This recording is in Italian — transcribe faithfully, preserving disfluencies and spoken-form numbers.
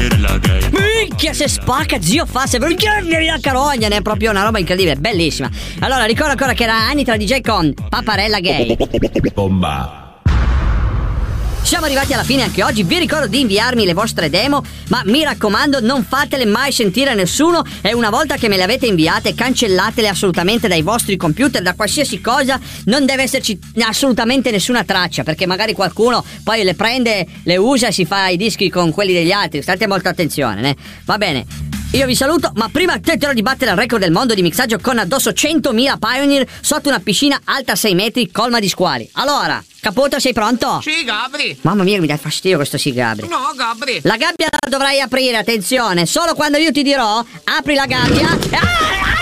Cinderella gay. Minchia, se spacca, zio fa, se vieni la carogna, ne è proprio una roba incredibile, bellissima. Allora, ricordo ancora che era anni tra D J con Paparella Gay. Bomba. Siamo arrivati alla fine anche oggi, vi ricordo di inviarmi le vostre demo, ma mi raccomando non fatele mai sentire a nessuno e una volta che me le avete inviate cancellatele assolutamente dai vostri computer, da qualsiasi cosa, non deve esserci assolutamente nessuna traccia, perché magari qualcuno poi le prende, le usa e si fa i dischi con quelli degli altri, state molto attenzione, né? Va bene. Io vi saluto, ma prima tenterò di battere il record del mondo di mixaggio con addosso centomila Pioneer sotto una piscina alta sei metri colma di squali. Allora, Caputo, sei pronto? Sì, Gabri. Mamma mia, mi dà fastidio questo sì, Gabri. No, Gabri. La gabbia la dovrai aprire, attenzione, solo quando io ti dirò apri la gabbia. Ah!